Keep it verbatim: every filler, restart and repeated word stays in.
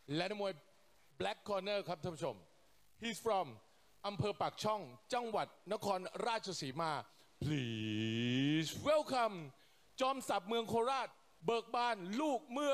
และนักมวย Black Corner ครับท่านผู้ชม he's from อำเภอปากช่องจังหวัดนครราชสีมา please welcome จอมศักดิ์เมืองโคราชเบิกบานลูกเมือง